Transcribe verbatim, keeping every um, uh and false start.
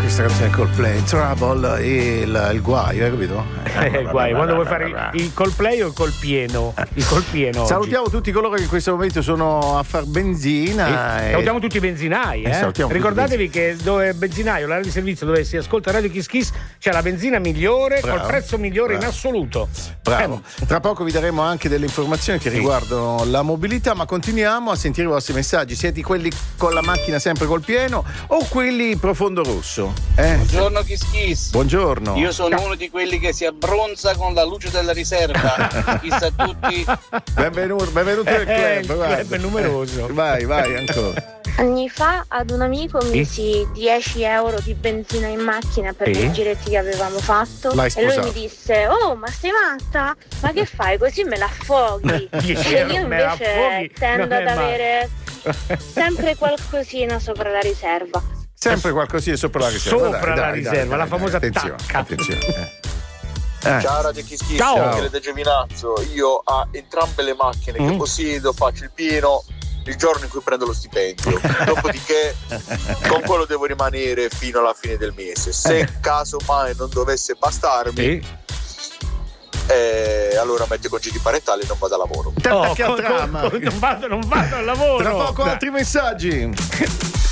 questa canzone Coldplay, Trouble e il, il guaio, hai capito? Eh, il guaio, quando vuoi fare il, il Coldplay o il colpieno? Il colpieno. Salutiamo oggi. tutti coloro che in questo momento sono a far benzina. E E... salutiamo tutti i benzinai, eh? Eh, Ricordatevi che dove benzinaio, l'area di servizio dove si ascolta Radio Kiss Kiss, c'è la benzina migliore, Bravo. col prezzo migliore Bravo. in assoluto. Bravo. Eh, Tra poco vi daremo anche delle informazioni che Sì. riguardano la mobilità, ma continuiamo a sentire i vostri messaggi. Siete quelli con la macchina sempre col pieno o quelli profondo rosso? Eh? Buongiorno Kiss Kiss. Buongiorno. Io sono uno di quelli che si abbronza con la luce della riserva. Chissà a tutti. Benvenuto, benvenuto nel Eh, club. il guarda. club è numeroso. Vai, vai, ancora. Anni fa ad un amico misi dieci euro di benzina in macchina per Sì. i giretti che avevamo fatto. L'hai E lui sposato. mi disse: oh, ma sei matta? Ma che fai? Così me la affoghi. dieci E euro io me la invece affoghi? tendo Non è ad male. avere sempre qualcosina sopra la riserva. Sempre qualcosina sopra la riserva. Sopra dai, la dai, riserva, dai, la dai, famosa dai. Attenzione, tacca. attenzione. Eh. Eh. Ciao Radio Kiss Kiss, Ciao. Michele da Giovinazzo. Io a entrambe le macchine che Mm. possiedo faccio il pieno il giorno in cui prendo lo stipendio. Dopodiché con quello devo rimanere fino alla fine del mese. Se caso mai non dovesse bastarmi, Sì. eh, allora metto i congedi parentali e non vado a lavoro. Te attacchi Oh, a con- trama. con- non, vado, non vado al lavoro. Tra poco altri messaggi.